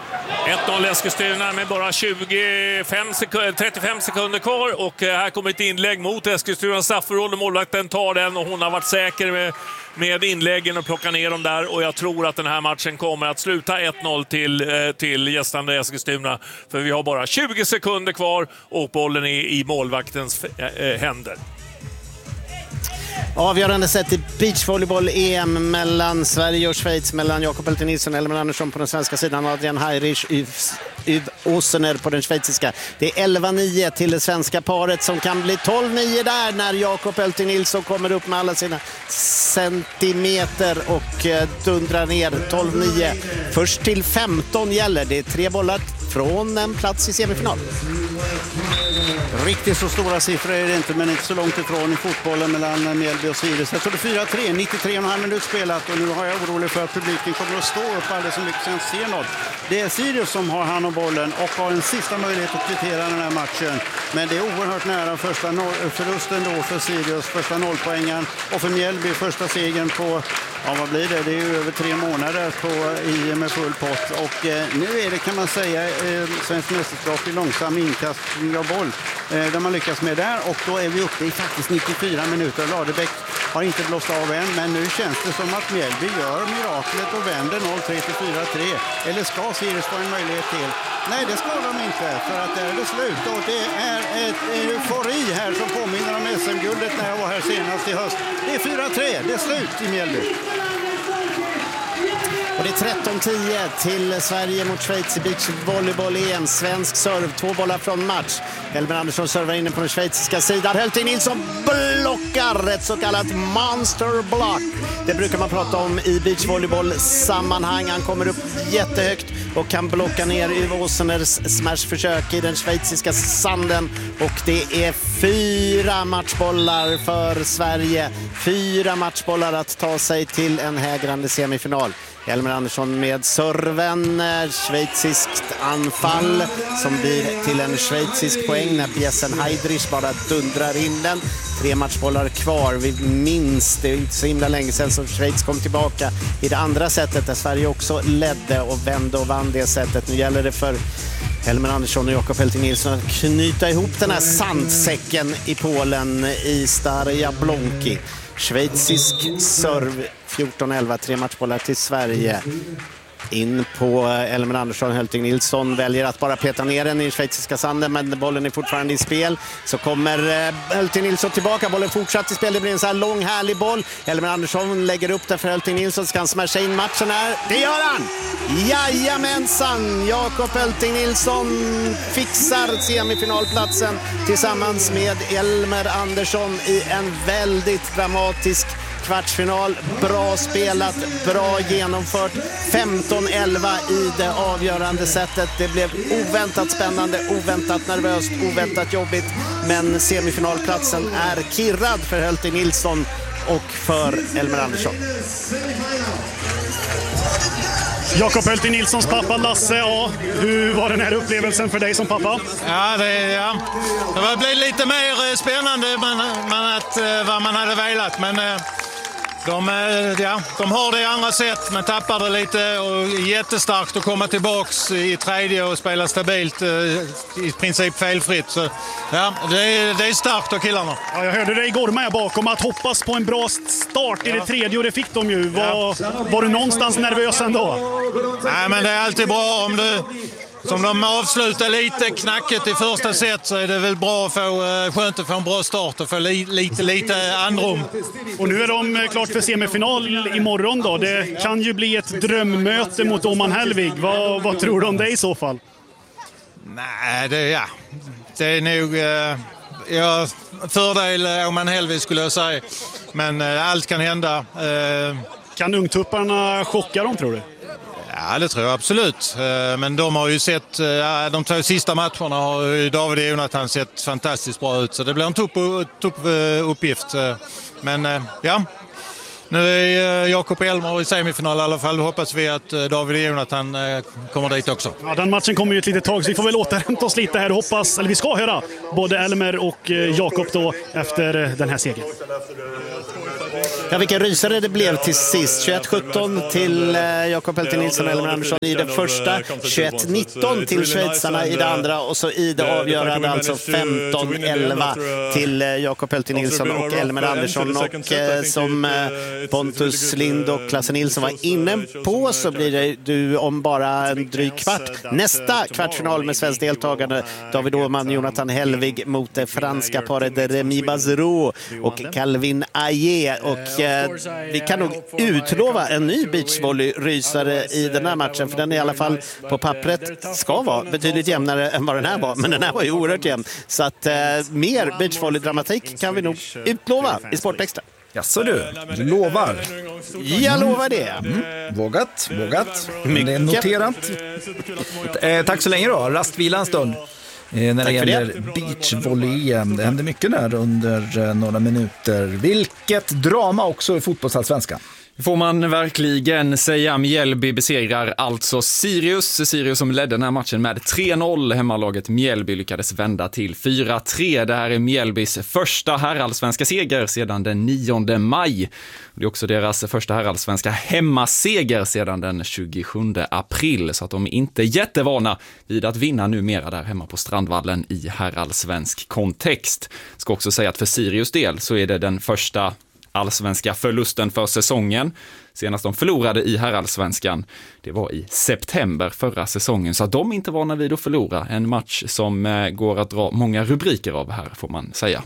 1-0 Eskilstuna med bara 35 sekunder kvar, och här kommer ett inlägg mot Eskilstuna straffområde. Målvakten tar den och hon har varit säker med inläggen och plockar ner dem där, och jag tror att den här matchen kommer att sluta 1-0 till gästande Eskilstuna, för vi har bara 20 sekunder kvar och bollen är i målvaktens händer. Avgörande sätt i beachvolleyboll-EM mellan Sverige och Schweiz, mellan Jakob Helten Nilsson och Elmer Andersson på den svenska sidan, Adrian Heirich Yv Osener på den schweiziska. Det är 11-9 till det svenska paret, som kan bli 12-9 där när Jakob Helten Nilsson kommer upp med alla sina centimeter och dundrar ner. 12-9. Först till 15 gäller. Det är 3 bollar från en plats i semifinal. Riktigt så stora siffror är det inte, men inte så långt ifrån i fotbollen mellan Mjällby och Sirius. Jag tror det 4-3, 93,5 minuter spelat, och nu har jag orolig för att publiken kommer att stå upp alldeles så mycket sen ser något. Det är Sirius som har hand om bollen och har en sista möjlighet att kvittera den här matchen. Men det är oerhört nära första förlusten då för Sirius, första 0-poängen, och för Mjällby första segern på, ja vad blir det? Det är ju över 3 månader i med full pott. Och nu är det, kan man säga, svensk mästerskap i långsam inkastning av boll där man lyckas med där, och då är vi uppe i faktiskt 94 minuter. Ladebäck har inte blåst av än, men nu känns det som att Mjällby gör miraklet och vänder 0-3 till 4-3. Eller ska Sirius få en möjlighet till? Nej, det ska de inte, för att det är det slut, och det är ett eufori här som påminner om SM-guldet när jag var här senast i höst. Det är 4-3, det är slut i Mjällby. Och det är 13-10 till Sverige mot Schweiz i beachvolleyboll-EM. Svensk serv, 2 bollar från match. Elmer Andersson servar inne på den schweiziska sidan. Helten Nilsson blockar, ett så kallat monster block. Det brukar man prata om i beachvolleyboll-sammanhang. Han kommer upp jättehögt och kan blocka ner Yv Oseners smashförsök i den schweiziska sanden. Och det är 4 matchbollar för Sverige. 4 matchbollar att ta sig till en hägrande semifinal. Elmer Andersson med serven, schweiziskt anfall som blir till en schweizisk poäng när Bjessen Heidrich bara dundrar in den. 3 matchbollar kvar. Vi minns, det är inte så himla länge sedan som Schweiz kom tillbaka i det andra sättet där Sverige också ledde och vände och vann det sättet. Nu gäller det för Elmer Andersson och Jakob Helten Nilsson att knyta ihop den här sandsäcken i Polen i Stare Jablonki. Schweizisk serv 14-11, 3 matchbollar till Sverige. In på Elmer Andersson. Helting Nilsson väljer att bara peta ner den i schweiziska sanden, men bollen är fortfarande i spel. Så kommer Helting Nilsson tillbaka. Bollen fortsatt i spel. Det blir en så här lång härlig boll. Elmer Andersson lägger upp den för Helting Nilsson. Ska han smasha in matchen här? Det gör han! Jajamensan! Jakob Helting Nilsson fixar semifinalplatsen tillsammans med Elmer Andersson i en väldigt dramatisk kvartsfinal. Bra spelat, bra genomfört. 15-11 i det avgörande sättet. Det blev oväntat spännande, oväntat nervöst, oväntat jobbigt. Men semifinalplatsen är kirrad för Helting Nilsson och för Elmer Andersson. Jakob Helting Nilssons pappa Lasse, ja, hur var den här upplevelsen för dig som pappa? Ja, det blev lite mer spännande vad man hade velat, men de har det i andra sätt, men tappade lite och jättestarkt att komma tillbaks i tredje och spela stabilt, i princip felfritt. Så ja, det är starkt av killarna. Ja, jag hörde dig igår med bakom att hoppas på en bra start i det tredje, och det fick de ju. Var du någonstans nervös ändå? Nej, men det är alltid bra om du... Som de avslutar lite knacket i första set, så är det väl bra att skönt att få en bra start och få lite andrum. Och nu är de klart för semifinal imorgon då. Det kan ju bli ett drömmöte mot Oman Hellvig. Vad tror du om det i så fall? Nej, det är nog fördel Oman Hellvig skulle jag säga. Men allt kan hända. Kan ungtupparna chocka dem, tror du? Ja, det tror jag absolut. Men de har ju sett, de 2 sista matcherna har ju David och Jonathan sett fantastiskt bra ut. Så det blir en tuff uppgift. Men ja, Nu är Jakob Elmer i semifinal i alla fall. Då hoppas vi att David och Jonathan kommer dit också. Ja, den matchen kommer ju ett litet tag, så vi får väl återhämta oss lite här och hoppas, eller vi ska höra både Elmer och Jakob då efter den här segern. Ja, vilken rysare det blev till sist. 21-17 till Jakob Heltin Nilsson och Elmer Andersson i det första. 21-19 till schweizarna i det andra. Och så i det avgörande alltså 15-11 till Jakob Heltin Nilsson och Elmer Andersson. Och som Pontus Lind och Klasse Nilsson var inne på, så blir det du om bara en dryg kvart. Nästa kvartsfinal med svensk deltagande. David Åhman, Jonathan Hellvig mot det franska paret Remy Bazerot och Calvin Aie. Och vi kan nog utlova en ny beachvolley-rysare i den här matchen, för den är i alla fall på pappret ska vara betydligt jämnare än vad den här var, men den här var ju oerhört jämn, så att mer beachvolley-dramatik kan vi nog utlova i Sportextra. Ja, så du lovar. Jag lovar det. Vågat. Det är noterat. Tack så länge då, rastvila en stund. När det gäller beachvolley-EM. Det händer mycket där under några minuter. Vilket drama också i fotbollsallsvenskan. Får man verkligen säga. Mjällby besegrar alltså Sirius som ledde den här matchen med 3-0. Hemmalaget Mjällby lyckades vända till 4-3. Det här är Mjällbys första herrallsvenska seger sedan den 9 maj. Det är också deras första herrallsvenska hemmaseger sedan den 27 april. Så att de är inte jättevana vid att vinna numera där hemma på Strandvallen i herrallsvensk kontext. Ska också säga att för Sirius del så är det den första allsvenska förlusten för säsongen. Senast de förlorade i herrallsvenskan, det var i september förra säsongen. Så att de inte vana vid att förlora. En match som går att dra många rubriker av här, får man säga.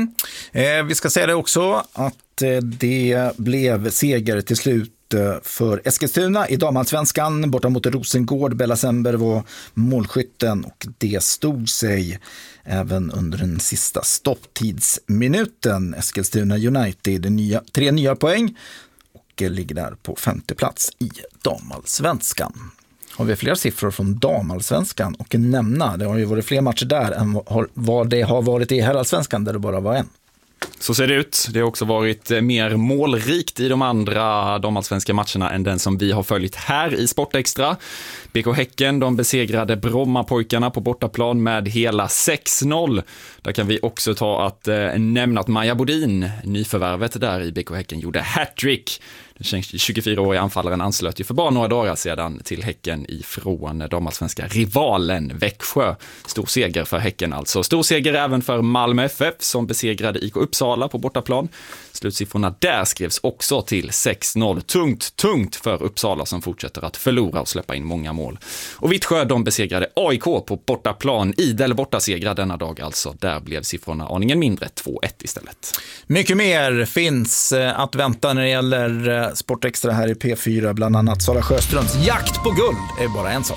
Vi ska säga det också att det blev seger till slut för Eskilstuna i damallsvenskan borta mot Rosengård. Bella Sember var målskytten och det stod sig även under den sista stopptidsminuten. Eskilstuna United 3 nya poäng och ligger där på 5:e plats i damallsvenskan. Har vi fler siffror från damallsvenskan och nämna? Det har ju varit fler matcher där än vad det har varit i herrallsvenskan där det bara var en. Så ser det ut. Det har också varit mer målrikt i de andra damallsvenska matcherna än den som vi har följt här i Sportextra. BK Häcken, de besegrade Brommapojkarna på bortaplan med hela 6-0. Där kan vi också ta att nämna att Maja Bodin, nyförvärvet där i BK Häcken, gjorde hattrick. Den 24-åriga anfallaren anslöt ju för bara några dagar sedan till Häcken ifrån damallsvenska rivalen Växjö. Stor seger för Häcken alltså. Stor seger även för Malmö FF som besegrade IK Uppsala på bortaplan. Slutsiffrorna där skrevs också till 6-0. Tungt för Uppsala som fortsätter att förlora och släppa in många mål. Och Vittsjö, de besegrade AIK på bortaplan. Idel bortasegrar denna dag alltså. Där blev siffrorna aningen mindre, 2-1 istället. Mycket mer finns att vänta när det gäller Sportextra här i P4. Bland annat Sara Sjöströms jakt på guld är bara en sak.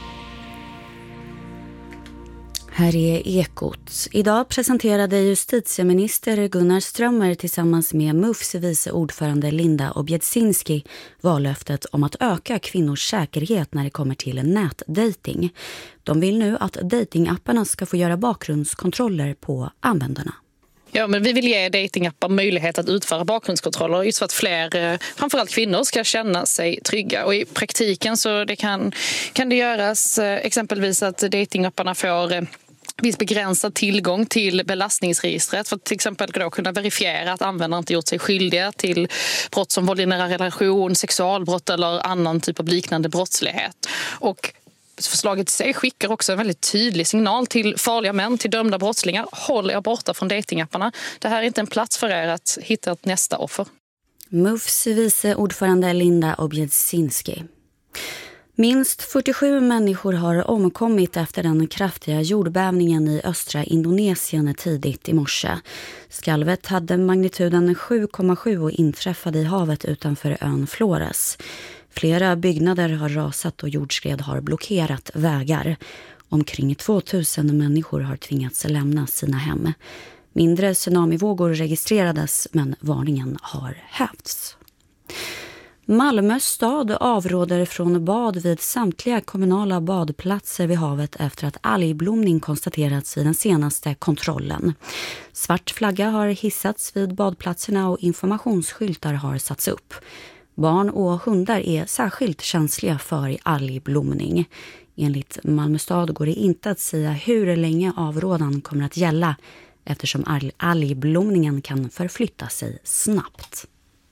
Här är Ekot. Idag presenterade justitieminister Gunnar Strömmer tillsammans med MUFs vice ordförande Linda Objedzinski vallöftet om att öka kvinnors säkerhet när det kommer till nätdating. De vill nu att datingapparna ska få göra bakgrundskontroller på användarna. Ja, men vi vill ge datingappar möjlighet att utföra bakgrundskontroller just för att fler, framförallt kvinnor, ska känna sig trygga. Och i praktiken så kan det göras exempelvis att datingapparna får viss begränsad tillgång till belastningsregistret för att till exempel då kunna verifiera att användaren inte gjort sig skyldiga till brott som våld i nära relation, sexualbrott eller annan typ av liknande brottslighet. Och förslaget i sig skickar också en väldigt tydlig signal till farliga män, till dömda brottslingar. Håll er borta från datingapparna. Det här är inte en plats för er att hitta ett nästa offer. MUFs vice ordförande Linda Objedzinski. Minst 47 människor har omkommit efter den kraftiga jordbävningen i östra Indonesien tidigt i morse. Skalvet hade magnituden 7,7 och inträffade i havet utanför ön Flores. Flera byggnader har rasat och jordskred har blockerat vägar. Omkring 2000 människor har tvingats lämna sina hem. Mindre tsunamivågor registrerades men varningen har hävts. Malmö stad avråder från bad vid samtliga kommunala badplatser vid havet efter att algblomning konstaterats vid den senaste kontrollen. Svart flagga har hissats vid badplatserna och informationsskyltar har satts upp. Barn och hundar är särskilt känsliga för algblomning. Enligt Malmö stad går det inte att säga hur länge avrådan kommer att gälla eftersom algblomningen kan förflytta sig snabbt.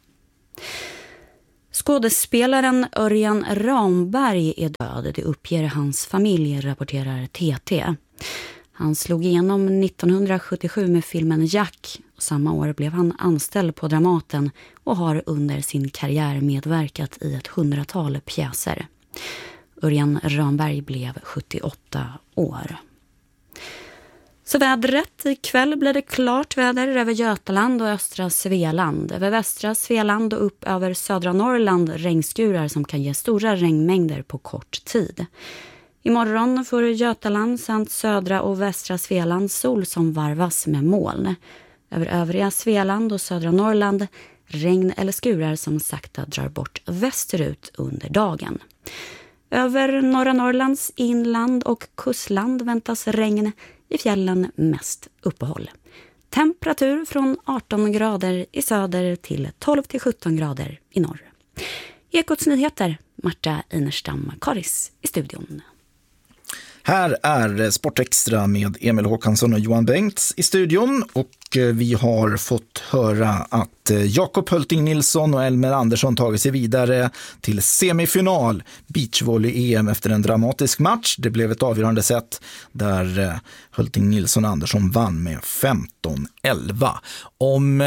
Skådespelaren Örjan Ramberg är död, det uppger hans familj, rapporterar TT. Han slog igenom 1977 med filmen Jack. Samma år blev han anställd på Dramaten och har under sin karriär medverkat i ett 100-tal pjäser. Örjan Ramberg blev 78 år. Så vädret, ikväll blir det klart väder över Götaland och östra Svealand. Över västra Svealand och upp över södra Norrland regnskurar som kan ge stora regnmängder på kort tid. Imorgon får Götaland samt södra och västra Svealand sol som varvas med moln. Över övriga Svealand och södra Norrland regn eller skurar som sakta drar bort västerut under dagen. Över norra Norrlands inland och kustland väntas regn, i fjällen mest uppehåll. Temperatur från 18 grader i söder till 12-17 grader i norr. Ekots nyheter, Marta Einerstam Karis i studion. Här är Sportextra med Emil Håkansson och Johan Bengts i studion och vi har fått höra att Jakob Hölting Nilsson och Elmer Andersson tagit sig vidare till semifinal beachvolley-EM efter en dramatisk match. Det blev ett avgörande set där Hölting Nilsson och Andersson vann med 15-11. Om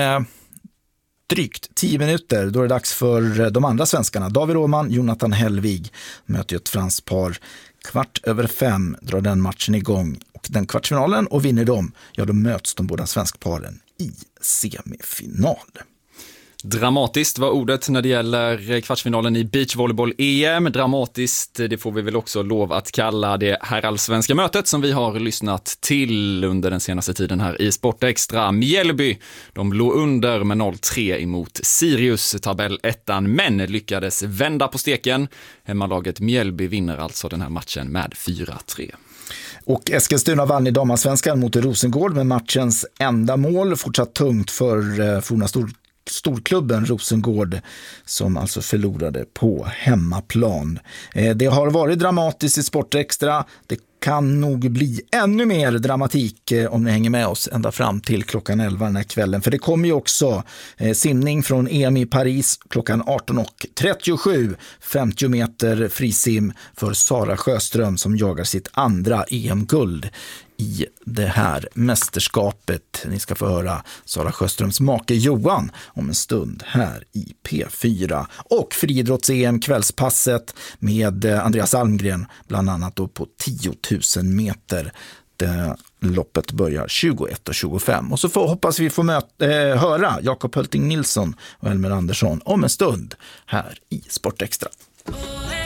drygt 10 minuter då är det dags för de andra svenskarna. David Åhman, Jonathan Hellvig möter ett franskt par. 4:15 drar den matchen igång och den kvartsfinalen, och vinner de, ja då möts de båda svenskparen i semifinal. Dramatiskt var ordet när det gäller kvartsfinalen i beachvolleyboll-EM. Dramatiskt, det får vi väl också lov att kalla det herrallsvenska mötet som vi har lyssnat till under den senaste tiden här i Sportextra. Mjällby, de låg under med 0-3 emot Sirius, tabellettan, men lyckades vända på steken. Hemmalaget Mjällby vinner alltså den här matchen med 4-3. Och Eskilstuna vann i damallsvenskan mot Rosengård med matchens enda mål. Fortsatt tungt för forna storklubben Rosengård som alltså förlorade på hemmaplan. Det har varit dramatiskt i Sportextra. Det kan nog bli ännu mer dramatik om ni hänger med oss ända fram till klockan 11 den här kvällen. För det kommer ju också simning från EM i Paris klockan 18:37. 50 meter frisim för Sara Sjöström som jagar sitt andra EM-guld i det här mästerskapet. Ni ska få höra Sara Sjöströms make Johan om en stund här i P4. Och friidrotts-EM kvällspasset med Andreas Almgren bland annat då på 10 000 meter. Det loppet börjar 21:25. Och så hoppas vi få höra Jakob Hölting Nilsson och Elmer Andersson om en stund här i Sportextra.